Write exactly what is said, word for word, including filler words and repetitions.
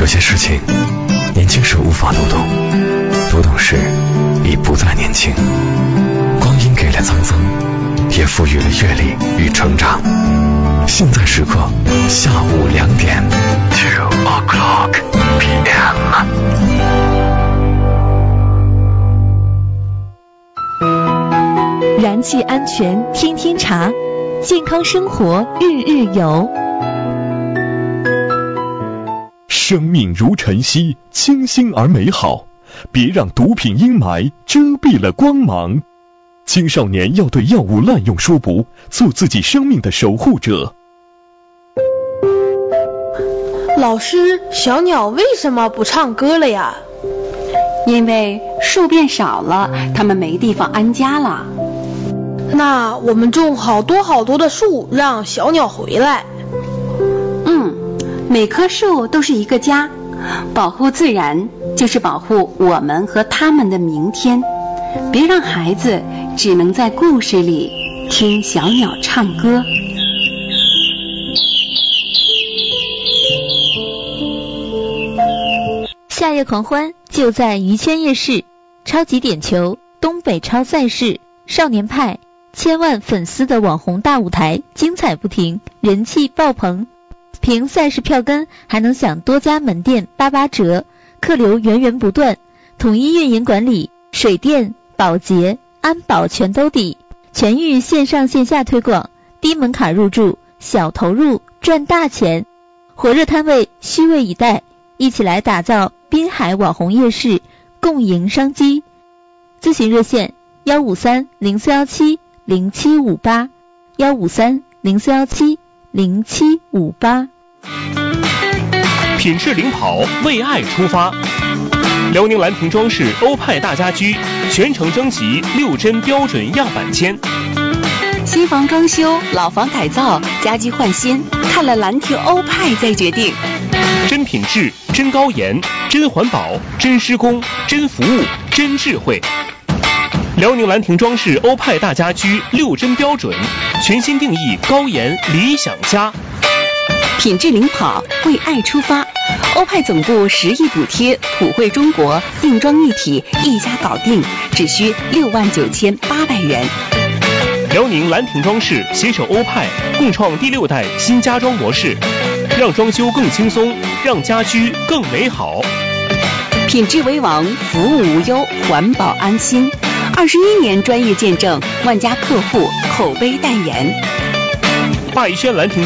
些事情年轻时无法读懂，读懂时已不再年轻。光阴给了沧桑，也赋予了阅历与成长。现在时刻下午两点 two o'clock p m。 燃气安全天天查，健康生活日日有。 生命如晨曦，清新而美好，别让毒品阴霾遮蔽了光芒。青少年要对药物滥用说不，做自己生命的守护者。 老师，小鸟为什么不唱歌了呀？ 因为树变少了，它们没地方安家了。 那我们种好多好多的树，让小鸟回来。 嗯，每棵树都是一个家，保护自然就是保护我们和他们的明天。别让孩子只能在故事里听小鸟唱歌。 夏夜狂欢就在于谦夜市，超级点球、东北超赛事、少年派，千万粉丝的网红大舞台，精彩不停，人气爆棚。凭赛事票根还能享多家门店八八折，客流源源不断，统一运营管理，水电、保洁、安保全都抵，全域线上线下推广，低门槛入驻，小投入赚大钱。火热摊位虚位以待，一起来打造滨海网红夜市，共赢商机。咨询热线幺五三零四幺七零七五八幺五三零四幺七零七五八。 品质领跑，为爱出发。辽宁兰亭装饰欧派大家居全程征集六真标准样板间。 新房装修、老房改造、家居换新，看了兰亭欧派再决定。 真品质、真高颜、真环保、真施工、真服务、真智慧。辽宁兰亭装饰欧派大家居六真标准，全新定义高颜理想家。 品质领跑，为爱出发。欧派总部十亿补贴，普惠中国，定妆一体，一家搞定，只需六万九千八百元。 辽宁兰亭装饰携手欧派，共创第六代新家装模式，让装修更轻松，让家居更美好。 品质为王，服务无忧，环保安心。二十一年专业见证，万家客户口碑代言。 华谊轩兰亭